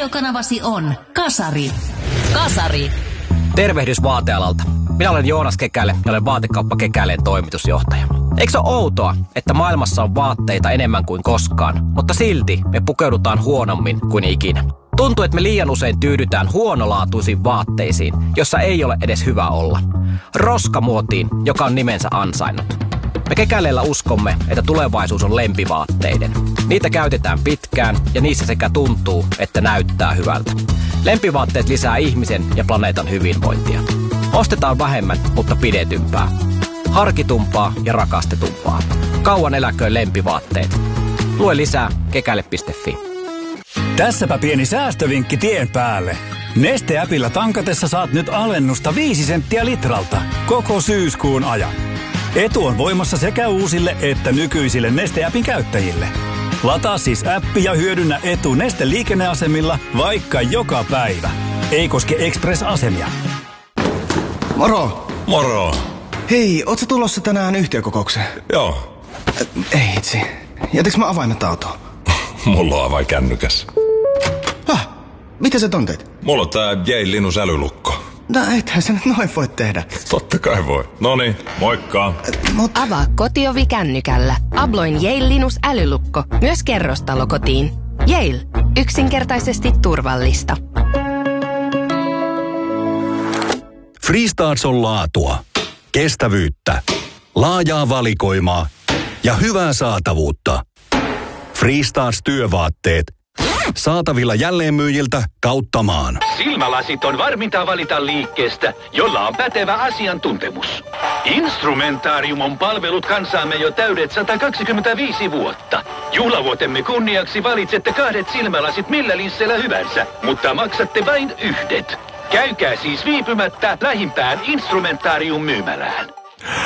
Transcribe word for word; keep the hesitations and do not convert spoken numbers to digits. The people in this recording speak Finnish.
radiokanavasi on Kasari. Kasari. Tervehdys vaatealalta. Minä olen Joonas Kekäle ja olen Vaatekauppa Kekäleen toimitusjohtaja. Eikö se ole outoa, että maailmassa on vaatteita enemmän kuin koskaan, mutta silti me pukeudutaan huonommin kuin ikinä? Tuntuu, että me liian usein tyydytään huonolaatuisiin vaatteisiin, jossa ei ole edes hyvä olla. Roskamuotiin, joka on nimensä ansainnut. Me Kekäleellä uskomme, että tulevaisuus on lempivaatteiden. Niitä käytetään pitkään ja niissä sekä tuntuu, että näyttää hyvältä. Lempivaatteet lisää ihmisen ja planeetan hyvinvointia. Ostetaan vähemmän, mutta pidetympää. Harkitumpaa ja rakastetumpaa. Kauan eläköön lempivaatteet. Lue lisää kekäle piste fi. Tässäpä pieni säästövinkki tien päälle. Neste-äpillä tankatessa saat nyt alennusta viisi senttiä litralta koko syyskuun ajan. Etu on voimassa sekä uusille että nykyisille Neste-äpin käyttäjille. Lataa siis appi ja hyödynnä etu Neste-liikenneasemilla vaikka joka päivä. Ei koske Express-asemia. Moro! Moro! Hei, ootko tulossa tänään yhtiökokoukseen? Joo. Ei itse. Jätiks mä avaimet autoon? Mulla on avain kännykäs. Häh? Miten sä ton teit? Mulla on tää Yale Linus älylukko. No ethän sä nyt noin voi tehdä. Totta kai voi. Noniin, moikka. Mut... Avaa kotiovi kännykällä. Abloin Yale Linus älylukko. Myös kerrostalokotiin. Yale. Yksinkertaisesti turvallista. Freestarts on laatua, kestävyyttä, laajaa valikoimaa ja hyvää saatavuutta. Freestarts työvaatteet. Saatavilla jälleenmyyjiltä kautta maan. Silmälasit on varminta valita liikkeestä, jolla on pätevä asiantuntemus. Instrumentarium on palvellut kansaamme jo täydet sata kaksikymmentäviisi vuotta. Juhlavuotemme kunniaksi valitsette kahdet silmälasit millä linsseillä hyvänsä, mutta maksatte vain yhdet. Käykää siis viipymättä lähimpään Instrumentarium myymälään.